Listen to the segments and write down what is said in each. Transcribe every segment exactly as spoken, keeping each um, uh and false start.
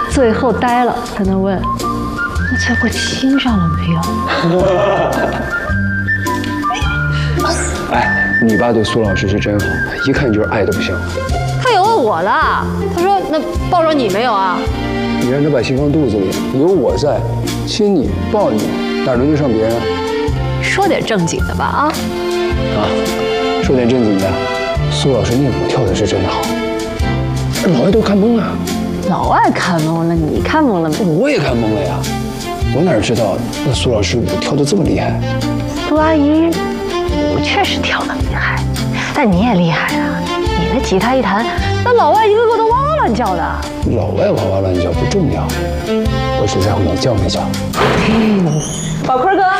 最后呆了，才能问：那结果亲上了没有？ 哎，你爸对苏老师是真好，一看就是爱的不像话。 他有问我了，他说那抱着你没有啊？ 你让他把心放肚子里，有我在，亲你抱你，哪轮得上别人？ 说点正经的吧啊！ 啊，说点正经的，苏老师那舞跳的是真的好，老外都看懵了。 老外看懵了，你看懵了没？ 我也看懵了呀，我哪知道那苏老师舞跳的这么厉害？ 苏阿姨舞确实跳得厉害，但你也厉害啊！你那吉他一弹，那老外一个个都哇哇乱叫的。 老外哇哇乱叫不重要，我只在乎你叫没叫。 宝坤哥。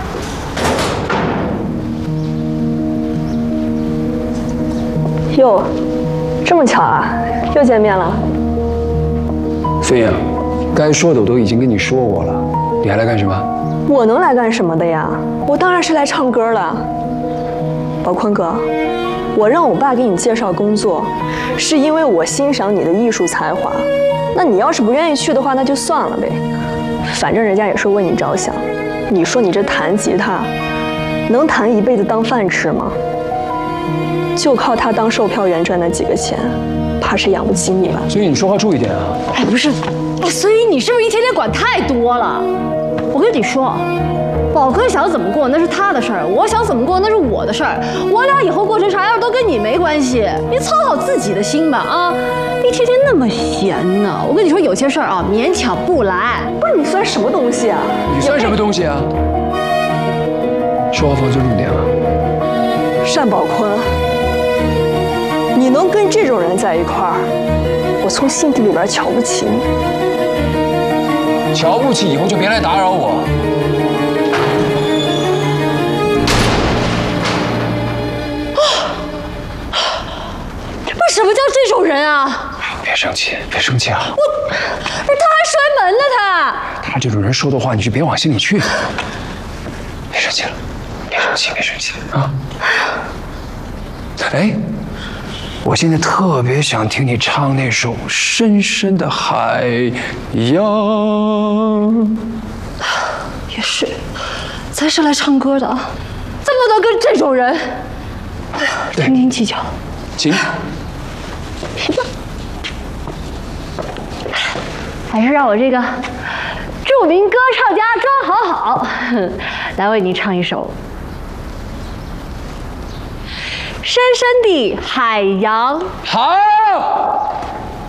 哟，这么巧啊，又见面了。 飞燕，该说的我都已经跟你说过了，你还来干什么？ 我能来干什么的呀？我当然是来唱歌的。宝坤哥，我让我爸给你介绍工作，是因为我欣赏你的艺术才华。那你要是不愿意去的话，那就算了呗。反正人家也是为你着想。你说你这弹吉他，能弹一辈子当饭吃吗？就靠他当售票员赚那几个钱，怕是养不起你吧？ 所以你说话注意点啊！ 哎，不是，所以你是不是一天天管太多了？我跟你说，宝坤想怎么过那是他的事儿，我想怎么过那是我的事儿。我俩以后过成啥样都跟你没关系，你操好自己的心吧啊！一天天那么闲呢，我跟你说，有些事儿啊，勉强不来。 不是你算什么东西啊？ 你算什么东西啊？说话放尊重点啊！ 单宝坤。你能跟这种人在一块儿，我从心底里边瞧不起你。 瞧不起以后就别来打扰我。 不是什么叫这种人啊？ 别生气，别生气啊！ 我不是他还摔门呢，他。 他这种人说的话你就别往心里去。别生气了，别生气，别生气啊！哎。我现在特别想听你唱那首《深深的海洋》。 也是，咱是来唱歌的啊，怎么能跟这种人斤斤计较？ 行， 行吧。还是让我这个著名歌唱家庄好好来为您唱一首。深深的海洋。 好。